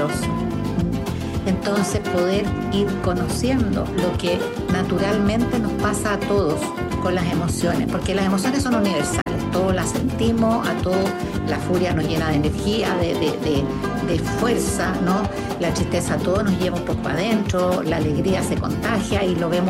poderoso. Entonces poder ir conociendo lo que naturalmente nos pasa a todos con las emociones, porque las emociones son universales, todos las sentimos, a todos la furia nos llena de energía, de fuerza, ¿no? La tristeza a todos nos lleva un poco adentro, la alegría se contagia y lo vemos